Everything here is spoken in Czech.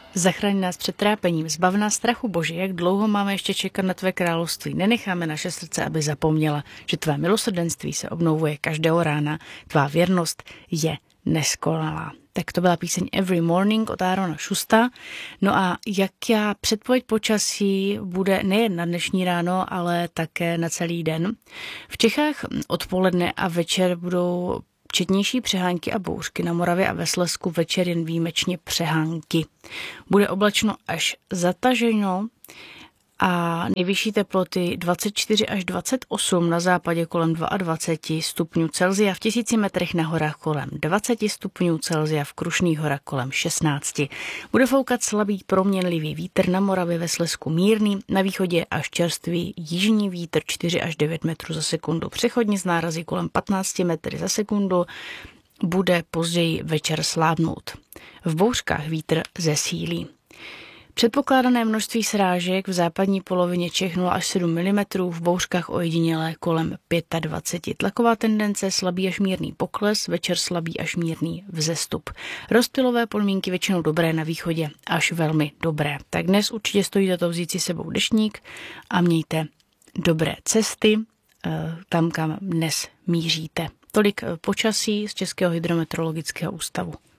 Zachraň nás před trápením, zbav nás strachu, Bože, jak dlouho máme ještě čekat na tvé království. Nenecháme naše srdce, aby zapomněla, že tvé milosrdenství se obnovuje každého rána, tvá věrnost je neskonalá. Tak to byla píseň Every Morning od Aarona Schusta. No a jaká předpověď počasí bude nejen na dnešní ráno, ale také na celý den. V Čechách odpoledne a večer budou četnější přehánky a bouřky, na Moravě a ve Slezsku večer jen výjimečně přehánky. Bude oblačno až zataženo a nejvyšší teploty 24 až 28, na západě kolem 22 stupňů Celsia, v 1000 metrech na horách kolem 20 stupňů Celsia, v Krušných horách kolem 16. Bude foukat slabý proměnlivý vítr, na Moravě ve Slezsku mírný, na východě až čerstvý jižní vítr 4 až 9 metrů za sekundu, přechodně s nárazy kolem 15 metry za sekundu, bude později večer slábnout. V bouřkách vítr zesílí. Předpokládané množství srážek v západní polovině Čech 0 až 7 mm, v bouřkách ojedinělé kolem 25. Tlaková tendence slabý až mírný pokles, večer slabý až mírný vzestup. Rozptylové podmínky většinou dobré, na východě až velmi dobré. Tak dnes určitě stojí za to vzít si sebou deštník a mějte dobré cesty tam, kam dnes míříte. Tolik počasí z Českého hydrometeorologického ústavu.